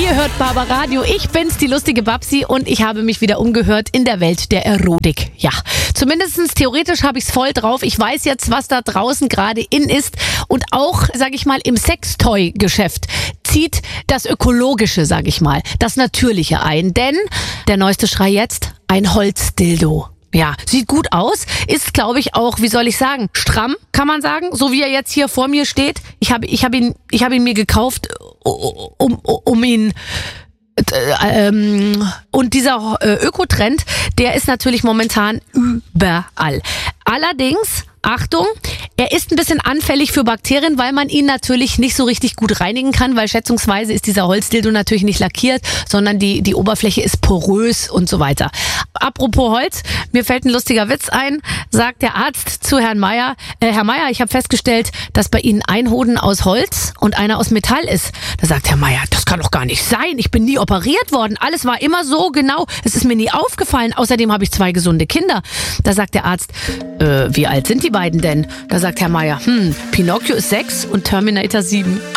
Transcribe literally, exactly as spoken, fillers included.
Ihr hört Barbaradio, ich bin's, die lustige Babsi, und ich habe mich wieder umgehört in der Welt der Erotik. Ja, zumindest theoretisch habe ich's voll drauf. Ich weiß jetzt, was da draußen gerade in ist, und auch, sag ich mal, im Sextoy-Geschäft zieht das Ökologische, sag ich mal, das Natürliche ein. Denn der neueste Schrei jetzt, ein Holzdildo. Ja, sieht gut aus, ist, glaube ich, auch, wie soll ich sagen, stramm, kann man sagen, so wie er jetzt hier vor mir steht. Ich habe ich hab ihn, ich habe ihn mir gekauft, um, um ihn... Ähm, und dieser äh, Ökotrend, der ist natürlich momentan überall. Allerdings, Achtung, er ist ein bisschen anfällig für Bakterien, weil man ihn natürlich nicht so richtig gut reinigen kann, weil schätzungsweise ist dieser Holzdildo natürlich nicht lackiert, sondern die, die Oberfläche ist porös und so weiter. Apropos Holz, mir fällt ein lustiger Witz ein, sagt der Arzt zu Herrn Meier, äh, Herr Meier, ich habe festgestellt, dass bei Ihnen ein Hoden aus Holz und einer aus Metall ist. Da sagt Herr Meier, das kann doch gar nicht sein, ich bin nie operiert worden, alles war immer so genau, es ist mir nie aufgefallen, außerdem habe ich zwei gesunde Kinder. Da sagt der Arzt, äh, wie alt sind die beiden denn? Da sagt Herr Meier, hm, Pinocchio ist sechs und Terminator sieben.